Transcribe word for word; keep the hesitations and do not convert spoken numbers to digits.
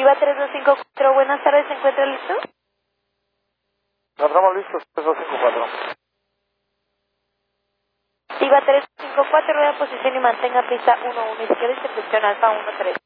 Tiva tres dos cinco cuatro, buenas tardes, ¿se encuentra listo? Ya estamos listos, tres dos cinco cuatro. Tiva tres dos cinco cuatro, rueda posición y mantenga pista uno uno izquierda y se presiona alfa uno tres.